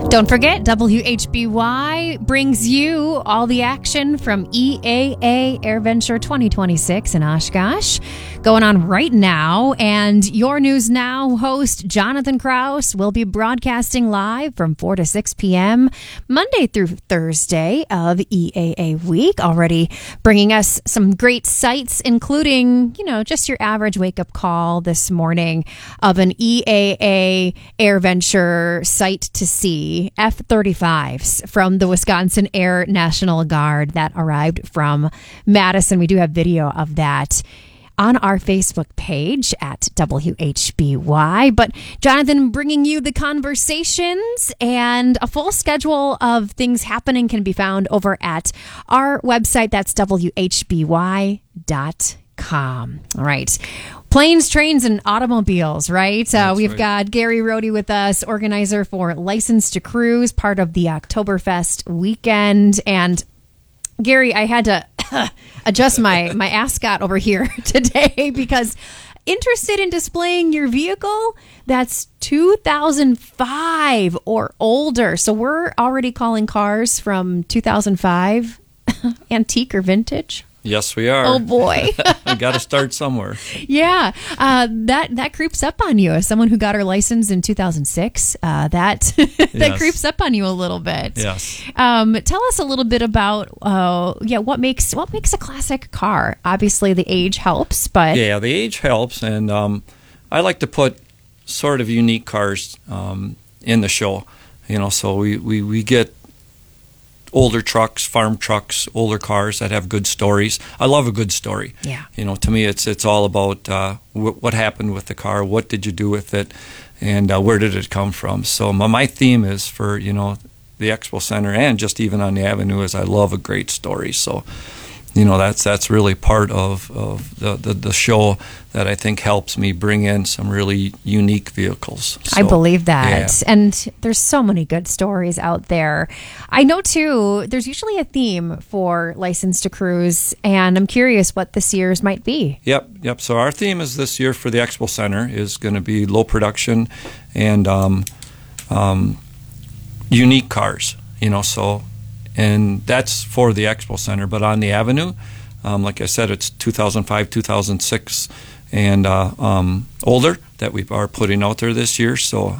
Don't forget, WHBY brings you all the action from EAA AirVenture 2026 in Oshkosh going on right now. And your News Now host, Jonathan Kraus, will be broadcasting live from 4 to 6 p.m. Monday through Thursday of EAA week, already bringing us some great sights, including, just your average wake-up call this morning of an EAA AirVenture sight to see. F-35s from the Wisconsin Air National Guard that arrived from Madison. We do have video of that on our Facebook page at WHBY. But Jonathan, bringing you the conversations, and a full schedule of things happening can be found over at our website. That's WHBY.com. All right. Planes, trains, and automobiles, right? We've got Gary Rohde with us, organizer for License to Cruise, part of the Oktoberfest weekend. And Gary, I had to adjust my ascot over here today because interested in displaying your vehicle that's 2005 or older. So we're already calling cars from 2005 antique or vintage. Yes, we are. Oh, boy. We got to start somewhere. Yeah. That creeps up on you. As someone who got her license in 2006, that creeps up on you a little bit. Yes. Tell us a little bit about what makes a classic car. Obviously, the age helps, but... Yeah, the age helps, and I like to put sort of unique cars in the show. So we get older trucks, farm trucks, older cars that have good stories. I love a good story. Yeah. To me, it's all about what happened with the car, what did you do with it, and where did it come from. So my theme is for, the Expo Center and just even on the Avenue is I love a great story. So, that's really part of the show that I think helps me bring in some really unique vehicles. So, I believe that. Yeah. And there's so many good stories out there. I know, too, there's usually a theme for License to Cruise, and I'm curious what this year's might be. Yep. So our theme is this year for the Expo Center is going to be low production and unique cars, and that's for the Expo Center. But on the Avenue, like I said, it's 2005, 2006, and older that we are putting out there this year. So,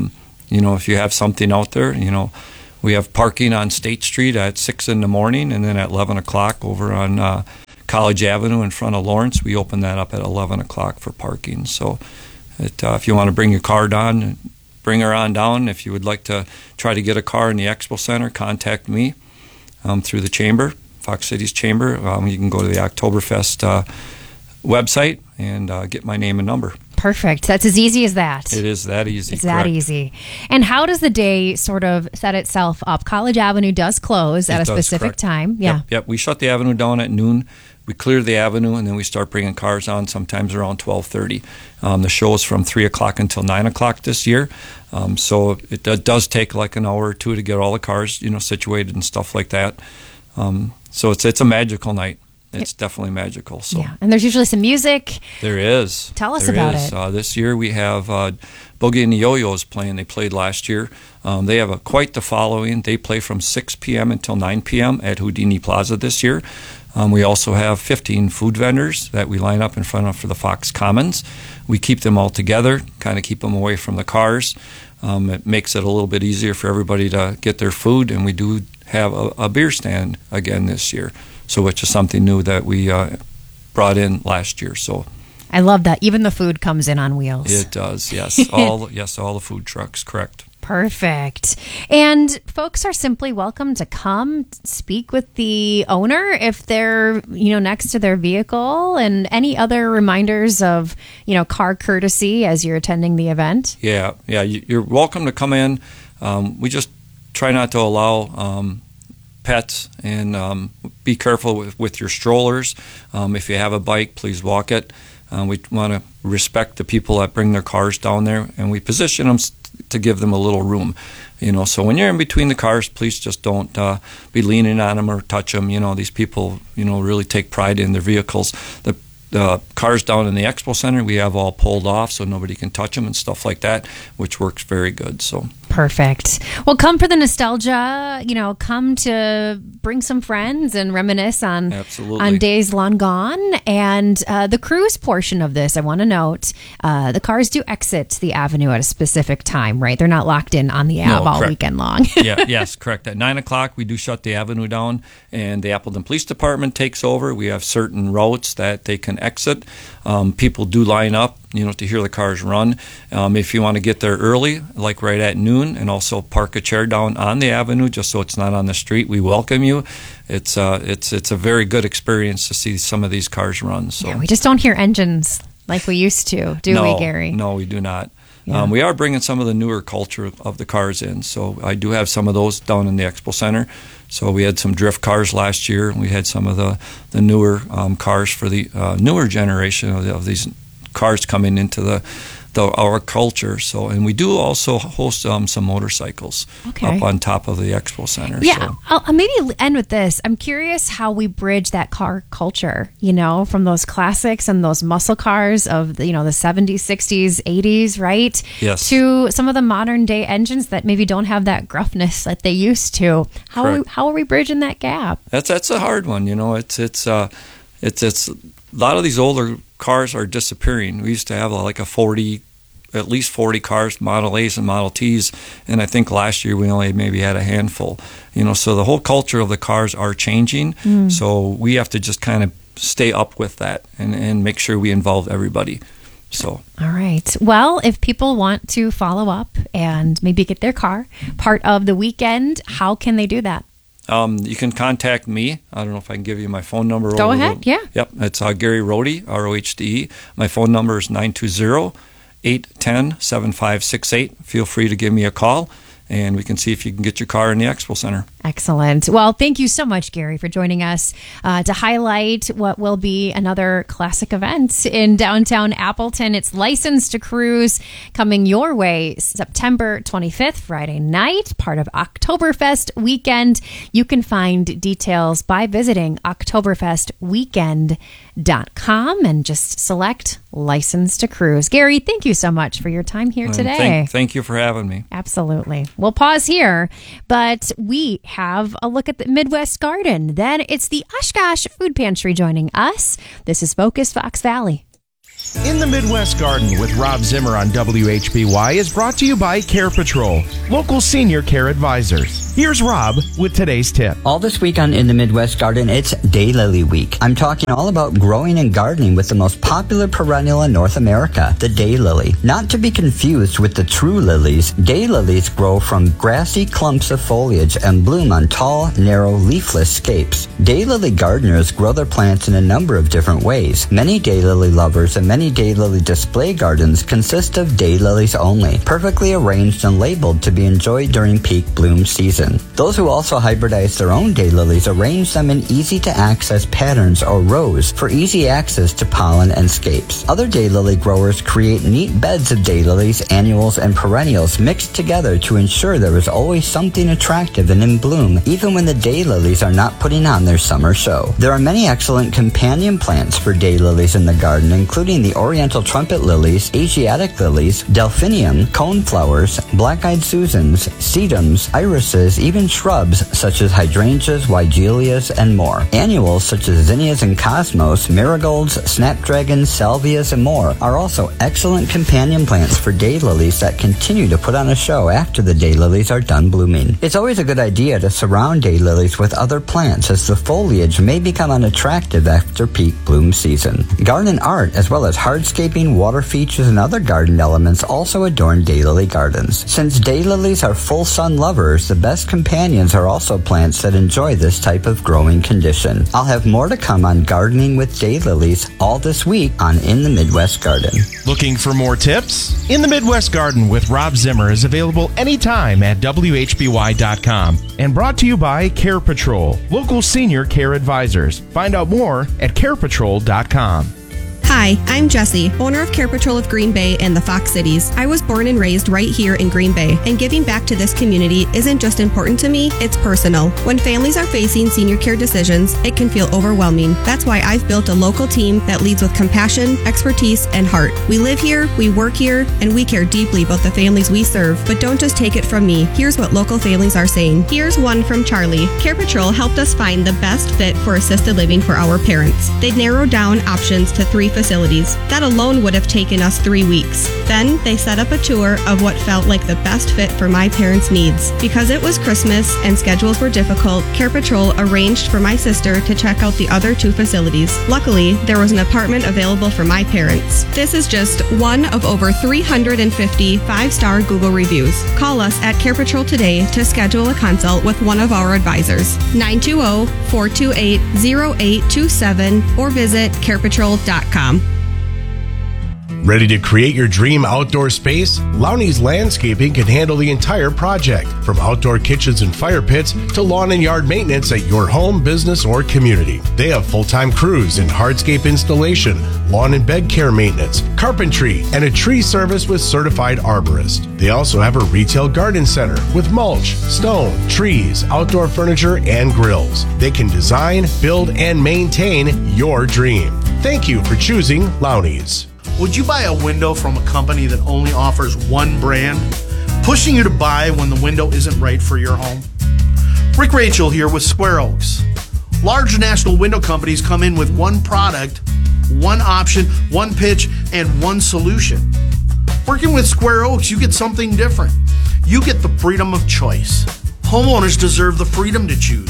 if you have something out there, we have parking on State Street at 6 in the morning, and then at 11 o'clock over on College Avenue in front of Lawrence, we open that up at 11 o'clock for parking. So, if you want to bring your car down, bring her on down. If you would like to try to get a car in the Expo Center, contact me through the chamber, Fox Cities Chamber. You can go to the Oktoberfest website and get my name and number. Perfect. That's as easy as that. It is that easy. It's correct. That easy. And how does the day sort of set itself up? College Avenue does close at a specific time. Yeah. Yep. We shut the Avenue down at noon. We clear the Avenue, and then we start bringing cars on sometimes around 12:30. The show is from 3 o'clock until 9 o'clock this year. So it does take like an hour or two to get all the cars, situated and stuff like that. So it's a magical night. It's definitely magical. So. Yeah, and there's usually some music. There is. Tell us about it. This year we have Boogie and the Yo-Yos playing. They played last year. They have quite the following. They play from 6 p.m. until 9 p.m. at Houdini Plaza this year. We also have 15 food vendors that we line up in front of for the Fox Commons. We keep them all together, kind of keep them away from the cars. It makes it a little bit easier for everybody to get their food, and we do have a beer stand again this year, so which is something new that we brought in last year. So I love that. Even the food comes in on wheels. It does, yes. All the food trucks, correct. Perfect. And folks are simply welcome to come speak with the owner if they're, next to their vehicle, and any other reminders of, car courtesy as you're attending the event. Yeah. You're welcome to come in. We just try not to allow pets, and be careful with your strollers. If you have a bike, please walk it. We want to respect the people that bring their cars down there, and we position them to give them a little room. So when you're in between the cars, please just don't be leaning on them or touch them. These people, really take pride in their vehicles. The the cars down in the expo center, we have all pulled off so nobody can touch them and stuff like that, which works very good. So perfect. Well, come for the nostalgia. Come to bring some friends and reminisce on days long gone. And the cruise portion of this, I want to note, the cars do exit the avenue at a specific time, right? They're not locked in on the Ave all weekend long. Yes, correct. At 9 o'clock, we do shut the avenue down, and the Appleton Police Department takes over. We have certain routes that they can exit. People do line up, to hear the cars run. If you want to get there early, like right at noon, and also park a chair down on the avenue just so it's not on the street, we welcome you. It's a very good experience to see some of these cars run. So yeah, we just don't hear engines like we used to, do we, Gary? No, we do not. Yeah. We are bringing some of the newer culture of the cars in. So I do have some of those down in the Expo Center. So we had some drift cars last year. We had some of the newer cars for the newer generation of these cars coming into our culture. So, and we do also host some motorcycles up on top of the Expo Center. Yeah, so. I'll maybe end with this. I'm curious how we bridge that car culture, from those classics and those muscle cars of the 70s, 60s, 80s, right? Yes. To some of the modern day engines that maybe don't have that gruffness that they used to. How are we bridging that gap? That's a hard one. It's a lot of these older cars are disappearing. We used to have at least 40 cars, Model A's and Model T's, and I think last year we only maybe had a handful. So the whole culture of the cars are changing. So we have to just kind of stay up with that and make sure we involve everybody. So. All right. Well, if people want to follow up and maybe get their car part of the weekend, how can they do that? You can contact me. I don't know if I can give you my phone number. Go ahead. Yeah. Yep. It's Gary Rohde, ROHDE. My phone number is 920-810-7568. Feel free to give me a call, and we can see if you can get your car in the Expo Center. Excellent. Well, thank you so much, Gary, for joining us to highlight what will be another classic event in downtown Appleton. It's License to Cruise coming your way September 25th, Friday night, part of Oktoberfest weekend. You can find details by visiting oktoberfestweekend.com and just select License to Cruise. Gary, thank you so much for your time here today. Thank you for having me. Absolutely. We'll pause here, but we have a look at the Midwest Garden. Then it's the Oshkosh Food Pantry joining us. This is Focus Fox Valley. In the Midwest Garden with Rob Zimmer on WHBY is brought to you by Care Patrol, local senior care advisors. Here's Rob with today's tip. All this week on In the Midwest Garden, it's Daylily Week. I'm talking all about growing and gardening with the most popular perennial in North America, the daylily. Not to be confused with the true lilies, daylilies grow from grassy clumps of foliage and bloom on tall, narrow, leafless scapes. Daylily gardeners grow their plants in a number of different ways. Many daylily lovers and many daylily display gardens consist of daylilies only, perfectly arranged and labeled to be enjoyed during peak bloom season. Those who also hybridize their own daylilies arrange them in easy-to-access patterns or rows for easy access to pollen and scapes. Other daylily growers create neat beds of daylilies, annuals, and perennials mixed together to ensure there is always something attractive and in bloom, even when the daylilies are not putting on their summer show. There are many excellent companion plants for daylilies in the garden, including the Oriental trumpet lilies, Asiatic lilies, delphinium, coneflowers, black-eyed Susans, sedums, irises, even shrubs such as hydrangeas, weigelias, and more. Annuals such as zinnias and cosmos, marigolds, snapdragons, salvias, and more are also excellent companion plants for daylilies that continue to put on a show after the daylilies are done blooming. It's always a good idea to surround daylilies with other plants as the foliage may become unattractive after peak bloom season. Garden art as well as hardscaping, water features, and other garden elements also adorn daylily gardens. Since daylilies are full sun lovers, the best companions are also plants that enjoy this type of growing condition. I'll have more to come on gardening with daylilies all this week on In the Midwest Garden. Looking for more tips? In the Midwest Garden with Rob Zimmer is available anytime at WHBY.com and brought to you by Care Patrol, local senior care advisors. Find out more at carepatrol.com. Hi, I'm Jessie, owner of Care Patrol of Green Bay and the Fox Cities. I was born and raised right here in Green Bay, and giving back to this community isn't just important to me, it's personal. When families are facing senior care decisions, it can feel overwhelming. That's why I've built a local team that leads with compassion, expertise, and heart. We live here, we work here, and we care deeply about the families we serve. But don't just take it from me. Here's what local families are saying. Here's one from Charlie. Care Patrol helped us find the best fit for assisted living for our parents. They'd narrowed down options to 3 facilities. That alone would have taken us 3 weeks. Then they set up a tour of what felt like the best fit for my parents' needs. Because it was Christmas and schedules were difficult, Care Patrol arranged for my sister to check out the other 2 facilities. Luckily, there was an apartment available for my parents. This is just one of over 350 5-star Google reviews. Call us at Care Patrol today to schedule a consult with one of our advisors. 920-428-0827 or visit carepatrol.com. Ready to create your dream outdoor space? Lowney's Landscaping can handle the entire project, from outdoor kitchens and fire pits to lawn and yard maintenance at your home, business, or community. They have full-time crews in hardscape installation, lawn and bed care maintenance, carpentry, and a tree service with certified arborist. They also have a retail garden center with mulch, stone, trees, outdoor furniture, and grills. They can design, build, and maintain your dream. Thank you for choosing Lowney's. Would you buy a window from a company that only offers one brand, pushing you to buy when the window isn't right for your home? Rick Rachel here with Square Oaks. Large national window companies come in with one product, one option, one pitch, and one solution. Working with Square Oaks, you get something different. You get the freedom of choice. Homeowners deserve the freedom to choose.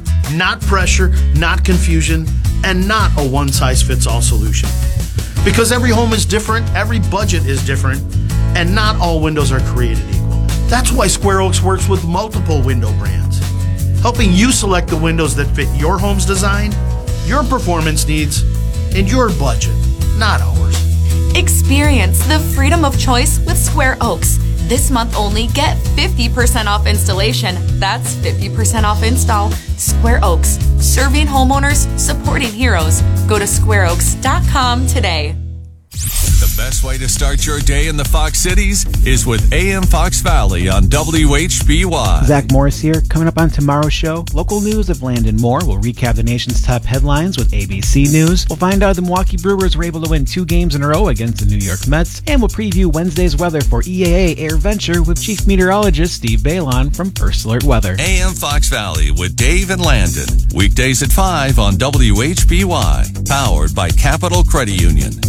Not pressure, not confusion, and not a one-size-fits-all solution. Because every home is different, every budget is different, and not all windows are created equal. That's why Square Oaks works with multiple window brands, helping you select the windows that fit your home's design, your performance needs, and your budget, not ours. Experience the freedom of choice with Square Oaks. This month only, get 50% off installation. That's 50% off install. Square Oaks, serving homeowners, supporting heroes. Go to squareoaks.com today. The best way to start your day in the Fox Cities is with AM Fox Valley on WHBY. Zach Morris here. Coming up on tomorrow's show, local news of Landon Moore. We'll recap the nation's top headlines with ABC News. We'll find out the Milwaukee Brewers were able to win 2 games in a row against the New York Mets. And we'll preview Wednesday's weather for EAA AirVenture with Chief Meteorologist Steve Balon from First Alert Weather. AM Fox Valley with Dave and Landon. Weekdays at 5 on WHBY. Powered by Capital Credit Union.